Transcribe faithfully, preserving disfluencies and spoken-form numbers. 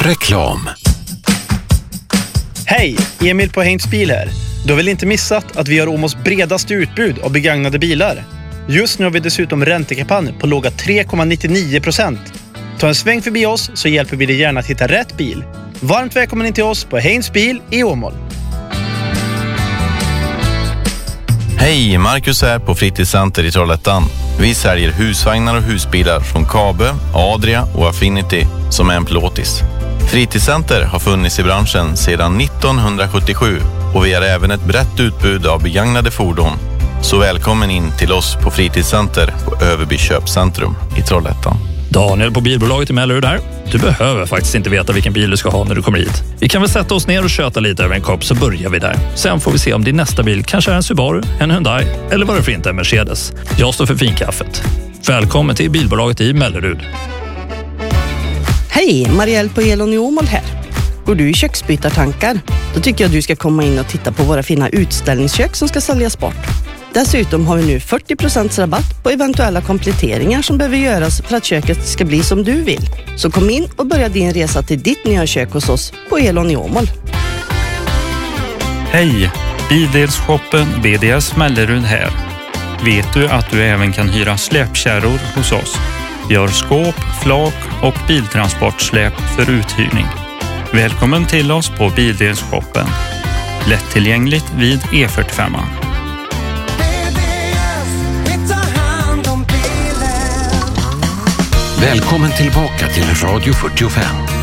Reklam. Hej, Emil på Heinz Bil här. Du har väl inte missat att vi har Åmåls bredaste utbud av begagnade bilar? Just nu har vi dessutom räntekampanj på låga tre komma nittionio procent. Ta en sväng förbi oss så hjälper vi dig gärna att hitta rätt bil. Varmt välkommen in till oss på Heinz Bil i Åmål. Hej, Marcus här på Fritidscenter i Trollhättan. Vi säljer husvagnar och husbilar från Kabe, Adria och Affinity som är en plåtis. Fritidscenter har funnits i branschen sedan nittonhundrasjuttiosju och vi har även ett brett utbud av begagnade fordon. Så välkommen in till oss på Fritidscenter på Överby köpcentrum i Trollhättan. Daniel på bilbolaget i Mellerud här. Du behöver faktiskt inte veta vilken bil du ska ha när du kommer hit. Vi kan väl sätta oss ner och köta lite över en kopp så börjar vi där. Sen får vi se om din nästa bil kanske är en Subaru, en Hyundai eller vad det för inte är Mercedes. Jag står för finkaffet. Välkommen till bilbolaget i Mellerud. Hej, Marielle på Elon i Åmål här. Går du i köksbytartankar? Då tycker jag du ska komma in och titta på våra fina utställningskök som ska säljas bort. Dessutom har vi nu fyrtio procent rabatt på eventuella kompletteringar som behöver göras för att köket ska bli som du vill. Så kom in och börja din resa till ditt nya kök hos oss på Elon i Åmål. Hej, Bildelshoppen B D S Mellerud här. Vet du att du även kan hyra släpkärror hos oss? Vi har skåp, flak och biltransportsläp för uthyrning. Välkommen till oss på Bildelshoppen. Lättillgängligt vid E fyrtiofem. Välkommen tillbaka till Radio fyrtiofem.